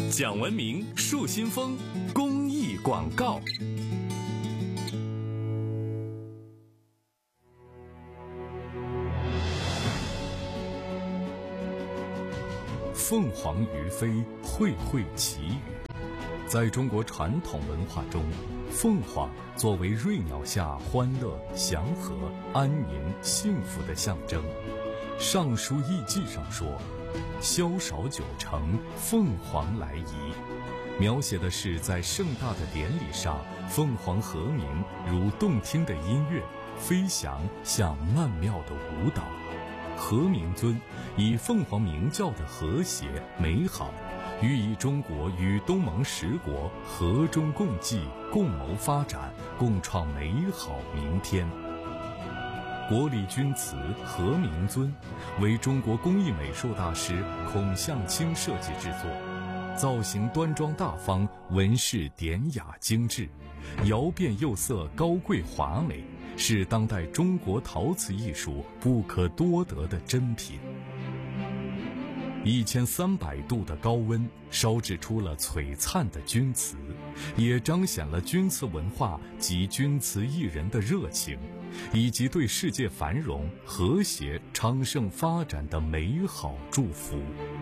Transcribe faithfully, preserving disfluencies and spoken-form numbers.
讲文明树新风公益广告。凤凰于飞，卉卉其羽。在中国传统文化中，凤凰作为瑞鸟下欢乐、祥和、安宁、幸福的象征。《尚书艺记》上说：“宵少九成，凤凰来仪。”描写的是在盛大的典礼上，凤凰和鸣如动听的音乐，飞翔像曼妙的舞蹈。和鸣尊以凤凰鸣叫的和谐美好，寓意中国与东盟十国和衷共济，共谋发展，共创美好明天。国礼钧瓷和鸣尊为中国工艺美术大师孔向清设计制作，造型端庄大方，纹饰典雅精致，窑变釉色高贵华美，是当代中国陶瓷艺术不可多得的珍品。一千三百度的高温烧制出了璀璨的钧瓷，也彰显了钧瓷文化及钧瓷艺人的热情，以及对世界繁荣、和谐、昌盛发展的美好祝福。